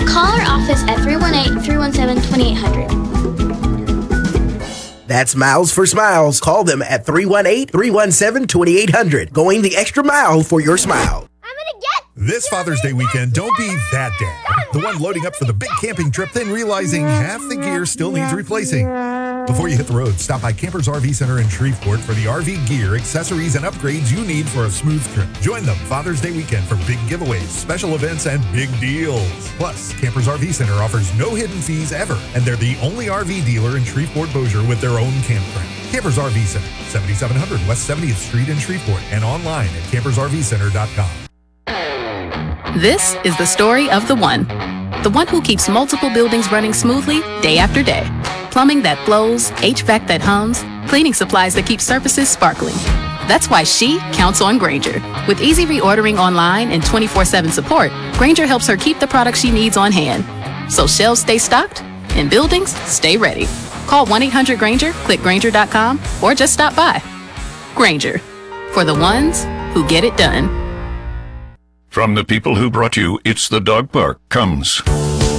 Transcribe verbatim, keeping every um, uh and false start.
Call our office at three one eight, three one seven, two eight zero zero. That's Miles for Smiles. Call them at three one eight, three one seven, two eight zero zero. Going the extra mile for your smile. I'm gonna get This Father's Day weekend, don't be that dad. The one loading up for the big camping trip, then realizing half the gear still needs replacing. Before you hit the road, stop by Campers R V Center in Shreveport for the R V gear, accessories, and upgrades you need for a smooth trip. Join them Father's Day weekend for big giveaways, special events, and big deals. Plus, Campers R V Center offers no hidden fees ever, and they're the only R V dealer in Shreveport-Bossier with their own campground. Campers R V Center, seventy-seven hundred West seventieth Street in Shreveport, and online at campers r v center dot com. This is the story of the one. The one who keeps multiple buildings running smoothly day after day. Plumbing that flows, H V A C that hums, cleaning supplies that keep surfaces sparkling. That's why she counts on Grainger. With easy reordering online and twenty-four seven support, Grainger helps her keep the products she needs on hand. So shelves stay stocked and buildings stay ready. Call one eight hundred Grainger, click Grainger dot com, or just stop by. Grainger, for the ones who get it done. From the people who brought you It's the Dog Park comes